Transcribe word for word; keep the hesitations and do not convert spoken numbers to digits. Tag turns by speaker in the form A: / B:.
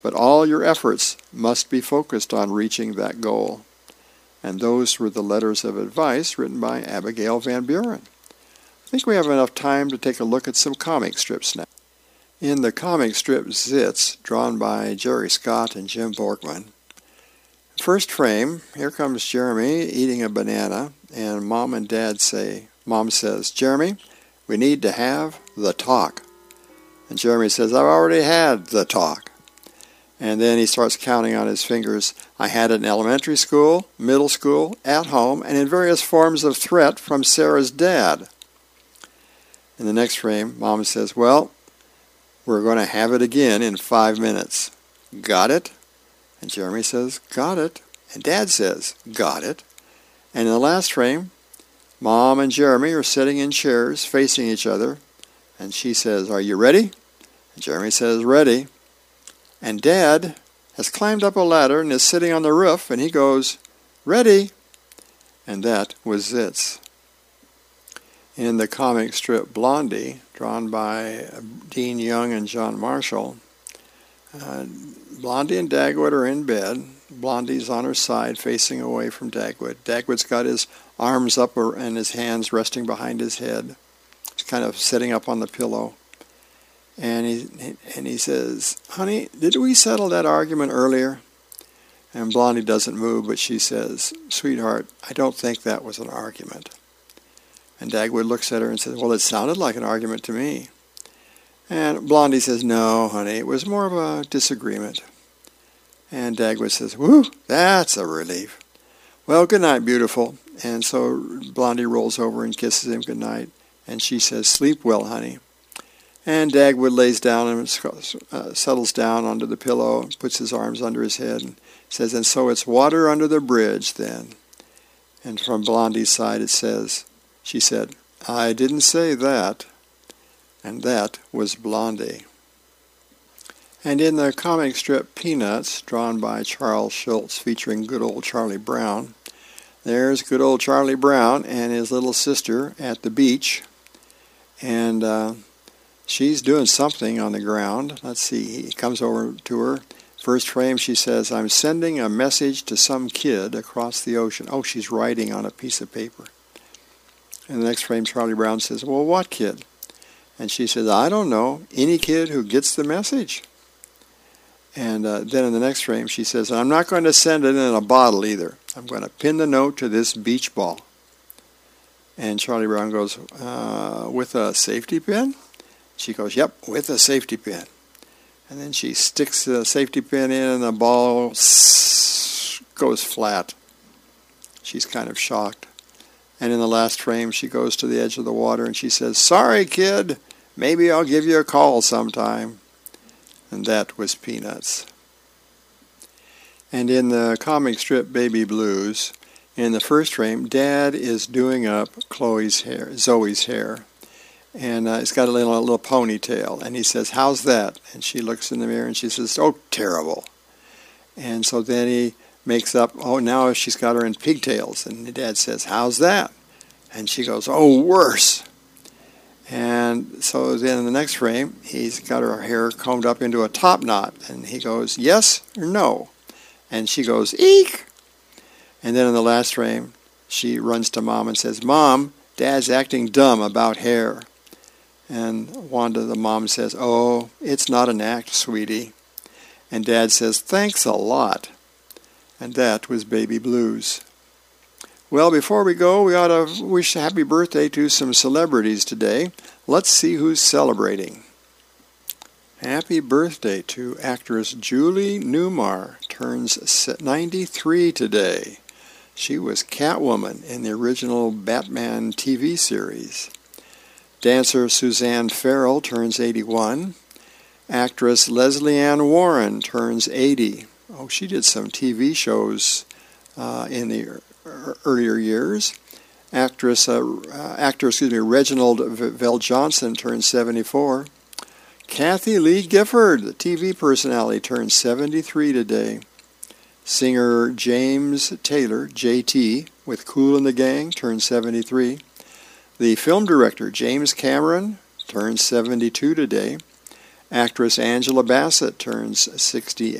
A: but all your efforts must be focused on reaching that goal. And those were the letters of advice written by Abigail Van Buren. I think we have enough time to take a look at some comic strips now. In the comic strip Zits, drawn by Jerry Scott and Jim Borkman, first frame, here comes Jeremy eating a banana, and Mom and Dad say, Mom says, Jeremy, we need to have the talk. And Jeremy says, I've already had the talk. And then he starts counting on his fingers. I had it in elementary school, middle school, at home, and in various forms of threat from Sarah's dad. In the next frame, Mom says, well, we're going to have it again in five minutes. Got it? And Jeremy says, got it. And Dad says, got it. And in the last frame, Mom and Jeremy are sitting in chairs facing each other. And she says, are you ready? And Jeremy says, ready. And Dad has climbed up a ladder and is sitting on the roof, and he goes, ready. And that was Zits. In the comic strip Blondie, drawn by Dean Young and John Marshall, uh, Blondie and Dagwood are in bed. Blondie's on her side, facing away from Dagwood. Dagwood's got his arms up and his hands resting behind his head. He's kind of sitting up on the pillow. And he and he says, honey, did we settle that argument earlier? And Blondie doesn't move, but she says, sweetheart, I don't think that was an argument. And Dagwood looks at her and says, well, it sounded like an argument to me. And Blondie says, no, honey, it was more of a disagreement. And Dagwood says, whew, that's a relief. Well, good night, beautiful. And so Blondie rolls over and kisses him good night. And she says, sleep well, honey. And Dagwood lays down and uh, settles down onto the pillow, puts his arms under his head, and says, and so it's water under the bridge then. And from Blondie's side it says, she said, I didn't say that. And that was Blondie. And in the comic strip Peanuts, drawn by Charles Schultz, featuring good old Charlie Brown, there's good old Charlie Brown and his little sister at the beach. And uh, she's doing something on the ground. Let's see, he comes over to her. First frame, she says, I'm sending a message to some kid across the ocean. Oh, she's writing on a piece of paper. In the next frame, Charlie Brown says, well, what kid? And she says, I don't know, any kid who gets the message. And uh, then in the next frame, she says, I'm not going to send it in a bottle either. I'm going to pin the note to this beach ball. And Charlie Brown goes, uh, with a safety pin? She goes, yep, with a safety pin. And then she sticks the safety pin in and the ball goes flat. She's kind of shocked. And in the last frame, she goes to the edge of the water and she says, sorry, kid, maybe I'll give you a call sometime. And that was Peanuts. And in the comic strip Baby Blues, in the first frame, Dad is doing up Chloe's hair, Zoe's hair. And uh, it's got a little, a little ponytail. And he says, how's that? And she looks in the mirror and she says, oh, terrible. And so then he makes up, oh, now she's got her in pigtails. And the Dad says, how's that? And she goes, oh, worse. And so then in the next frame, he's got her hair combed up into a top knot. And he goes, yes or no? And she goes, eek. And then in the last frame, she runs to Mom and says, Mom, Dad's acting dumb about hair. And Wanda, the mom, says, oh, it's not an act, sweetie. And Dad says, thanks a lot. And that was Baby Blues. Well, before we go, we ought to wish a happy birthday to some celebrities today. Let's see who's celebrating. Happy birthday to actress Julie Newmar, turns ninety-three today. She was Catwoman in the original Batman T V series. Dancer Suzanne Farrell turns eighty-one. Actress Leslie Ann Warren turns eighty. Oh, she did some T V shows uh, in the earlier years. Actress, uh, uh, actor, excuse me, Reginald VelJohnson turns seventy-four. Kathy Lee Gifford, the T V personality, turns seventy-three today. Singer James Taylor, J T, with Kool and the Gang, turns seventy-three. The film director James Cameron turns seventy-two today. Actress Angela Bassett turns sixty-eight.